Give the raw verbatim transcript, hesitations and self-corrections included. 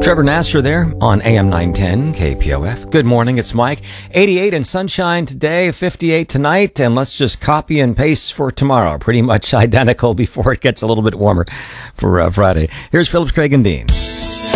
Trevor Nasser there on A M nine ten K P O F. Good morning, it's Mike. eighty-eight and sunshine today, fifty-eight tonight, and let's just copy and paste for tomorrow. Pretty much identical before it gets a little bit warmer for uh, Friday. Here's Phillips, Craig, and Dean.